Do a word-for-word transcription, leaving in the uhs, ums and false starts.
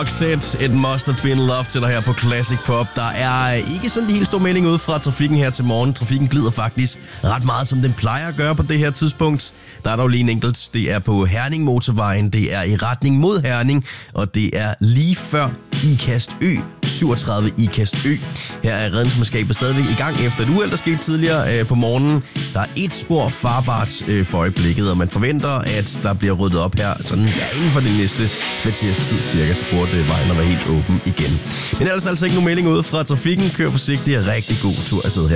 Roxette, It Must Have Been Love til dig her på Classic Pop. Der er ikke sådan de helt store mening ud fra trafikken her til morgen. Trafikken glider faktisk ret meget, som den plejer at gøre på det her tidspunkt. Der er dog lige en enkelt. Det er på Herning Motorvejen. Det er i retning mod Herning, og det er lige før Ikast Ø, syvogtredive Ikast Ø. Her er redningsmandskabet stadigvæk i gang efter et uheld, der skete tidligere øh, på morgenen. Der er et spor farbart øh, for øjeblikket, og man forventer, at der bliver ryddet op her sådan, ja, inden for det næste kvarters tid cirka, så burde vejen at være helt åben igen. Men ellers altså ikke nogen melding ud fra trafikken. Kør forsigtigt og rigtig god tur afsted her.